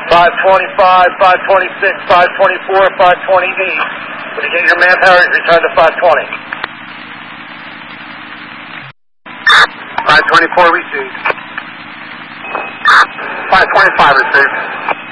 525, 526, 524, 528. When you get your manpower, return to 520. 524 received. 525 received.